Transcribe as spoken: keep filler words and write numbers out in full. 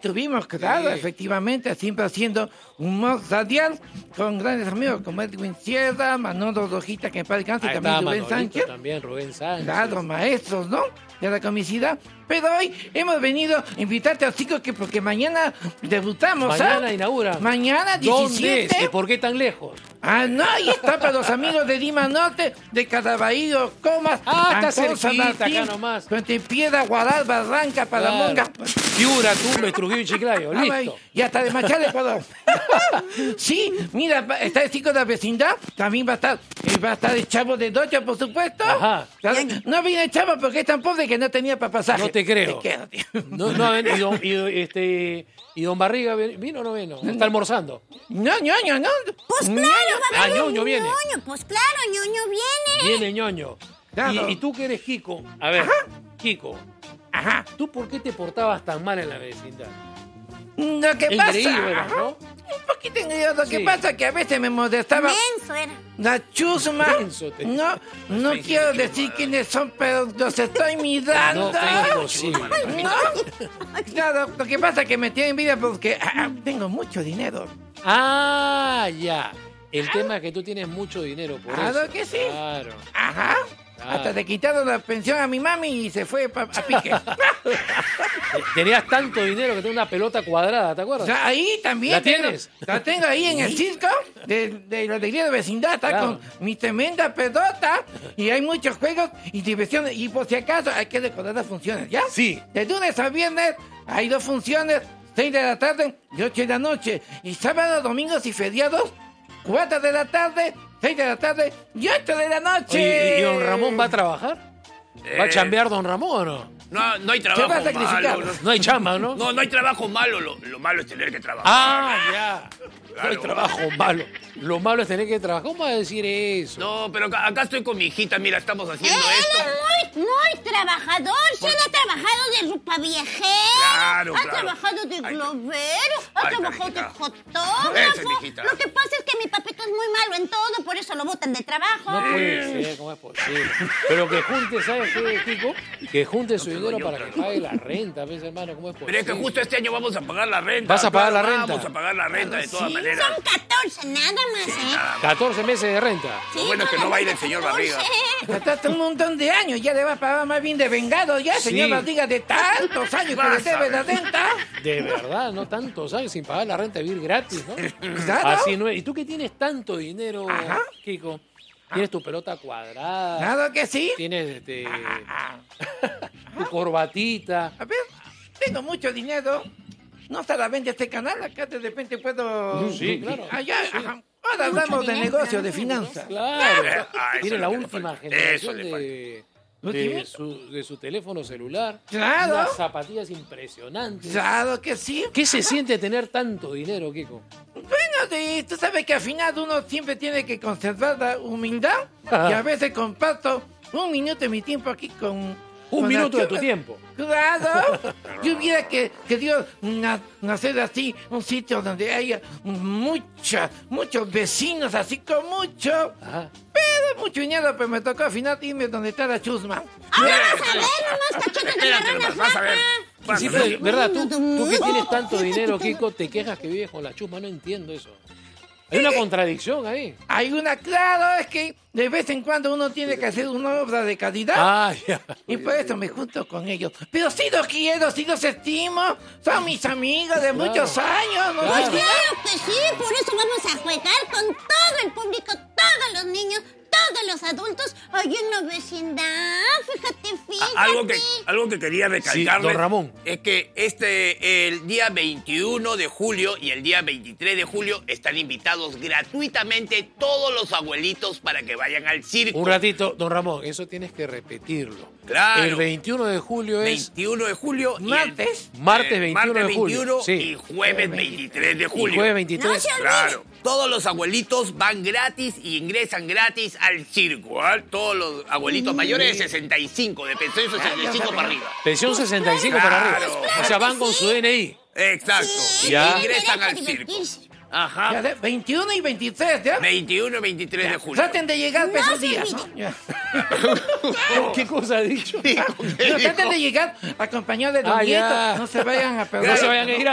estuvimos, claro, sí. efectivamente, siempre haciendo humor radial con grandes amigos como Edwin Sierra, Manolo Rojita, que en paz descanse, y también Rubén Manolito, Sánchez. También Rubén Sánchez. Claro, maestros, ¿no? De la comicidad. Pero hoy hemos venido a invitarte a chicos que porque mañana debutamos. Mañana ¿ah? inaugura. Mañana diecisiete. ¿Dónde es? ¿Y por qué tan lejos? Ah, no, ahí está para los amigos de Lima Norte, de Caraballo, Comas, Ah, está Ancón, San cerquita, Martín, acá nomás. Puente Piedra, Guaral, Barranca, Palamonga. Claro. Piura, Tumbes, Trujillo y Chiclayo, Ah, listo. Y hasta de Machal, Ecuador. Sí, mira, está el chico de la vecindad, también va a estar, eh, va a estar el chavo de Docha, por supuesto. Ajá. Claro, no viene el chavo porque es tan pobre que no tenía para pasaje. No te creo. Te quedo, tío. No, no, y, don, y, este, y don Barriga vino o no vino, está almorzando. No, ñoño, no. Pues claro, va a Ah, venir ñoño viene. ñoño, pues claro, ñoño viene. Viene ñoño. Claro. Y, y tú que eres Kiko, a ver, Ajá. Kiko, Ajá. ¿tú por qué te portabas tan mal en la vecindad? Lo que Engreído pasa. eras, Ajá. ¿no? Un poquito engreído. Lo que Sí. pasa es que a veces me molestaba. Menso era. La chusma. Menso te- No, no quiero decir quiénes son, pero los estoy mirando. No, ¿cómo es posible? ¿No? Claro, lo que pasa es que me tienen envidia porque ah, ah, tengo mucho dinero. Ah, ya. El tema es que tú tienes mucho dinero por Claro eso. que sí. Claro. Ajá. Claro. Hasta le quitaron la pensión a mi mami y se fue pa- a pique. Tenías tanto dinero que tengo una pelota cuadrada, ¿te O acuerdas? sea, ahí también. ¿La tengo- tienes? La tengo ahí en el circo de, de la alegría de vecindad. Está Claro. con mi tremenda pelota. Y hay muchos juegos y diversiones. Y por si acaso hay que recordar las funciones, ¿ya? Sí. De lunes a viernes hay dos funciones. Seis de la tarde y ocho de la noche. Y sábados, domingos y feriados, cuatro de la tarde, seis de la tarde y ocho de la noche. Oye, ¿y don Ramón va a trabajar? ¿Va a Eh. chambear don Ramón o no? No, no hay Se va a trabajo sacrificar. malo. No, No hay chamba, ¿no? no, no hay trabajo malo. Lo, lo malo es tener que trabajar. Ah, ya. No hay Claro. trabajo malo. Lo malo es tener que trabajar. ¿Cómo vas a decir eso? No, pero acá, acá estoy con mi hijita. Mira, estamos Él haciendo esto. es muy, muy trabajador. Sí, él ha trabajado de ropa viajera. Claro, ha claro. trabajado de Ahí está. globero. Ha Ahí está, trabajado de mijita. fotógrafo. Ese es, mijita. Lo que pasa es que mi papito es muy malo en todo, por eso lo botan de trabajo. No puede ser, ¿cómo es posible? Pero que junte, ¿sabes qué, Kiko? Que junte su dinero para que pague la renta, ¿ves, hermano? ¿Cómo es posible? Pero es que justo este año vamos a pagar la renta. ¿Vas a pagar la Claro, renta? Vamos a pagar la renta de todas sí. maneras. Son catorce nada más, ¿eh? catorce meses de renta. Sí, Lo bueno es que no va a ir el señor Barriga. Gastaste un montón de años, ya le vas a pagar más bien de vengado ya, Sí. señor Barriga, de tantos años que le Vas a debe la ver. renta. De verdad, no tantos años sin pagar la renta, vivir gratis, ¿no? Claro. Así no es. ¿Y tú que tienes tanto dinero, Ajá. Kiko? Tienes tu pelota cuadrada, Claro que sí. tienes este, tu corbatita. A ver, tengo mucho dinero. No se la vende este canal, acá de repente puedo... Sí, claro. Allá, ajá. Ahora hablamos de dinero, negocio, de mucho finanzas. Claro. Ah, eso Tiene es la lo que le última falta. generación Eso le de, ¿Última? de, su, de su teléfono celular. Claro. Unas zapatillas impresionantes. Claro que sí. ¿Qué se siente tener tanto dinero, Kiko? Bueno, sí, tú sabes que al final uno siempre tiene que conservar la humildad. Ajá. Y a veces comparto un minuto de mi tiempo aquí con... Un con minuto de las tu chicas. tiempo. Claro. Yo hubiera que, querido na- nacer así, un sitio donde haya muchas, muchos vecinos, así con mucho, Ajá. pero mucho dinero, pues me tocó al final irme donde está la chusma. Ah, vas a ver nomás, cachete de la Espérate, rana nomás, vas a ver. flaca. Vas Sí, a ver. pero, ¿verdad? Tú, tú que tienes tanto dinero, Kiko, te quejas que vives con la chusma. No entiendo eso. Hay una contradicción ahí. Hay una, claro, es que de vez en cuando uno tiene que hacer una obra de calidad. Ah, ya. Y por eso me junto con ellos. Pero sí los quiero, sí los estimo. Son mis amigos de muchos años. ¿no? Claro. Claro que sí, por eso vamos a jugar con todo el público, todos los niños, todos los adultos, allí en la vecindad. Fíjate, fíjate. A- Algo que, algo que quería recalcarles Sí, don Ramón. es que este el día veintiuno de julio y el día veintitrés de julio están invitados gratuitamente todos los abuelitos para que vayan al circo. Un ratito, don Ramón, eso tienes que repetirlo. Claro. El veintiuno de julio es veintiuno de julio y el- Martes. martes eh, veintiuno martes de julio. veintiuno Sí. y jueves veintitrés de Y julio. jueves No veintitrés. se olviden. Claro. Todos los abuelitos van gratis y ingresan gratis al circo. ¿ah? Todos los abuelitos mayores de sesenta y cinco, de pensión sesenta y cinco para arriba. Pensión sesenta y cinco para arriba. Claro. O sea, van con su D N I. Exacto. Sí, Y Ya. ingresan derecho a al circo. divertirse. Ya Ajá. de- veintiuno y veintitrés, ¿ya? veintiuno y veintitrés de julio. Traten de llegar No esos se días, olviden. ¿no? Ya. ¿Qué cosa ha dicho? Pero traten de llegar acompañados de Don Ah, Nieto. ya. No se vayan a perder. No se vayan a ir a